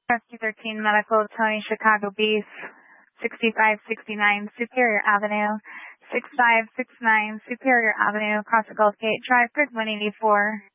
Rescue 13 Medical, Tony, Chicago Beef, 6569 Superior Avenue, 6569 Superior Avenue, across the Gulf Gate Drive, Grid 184.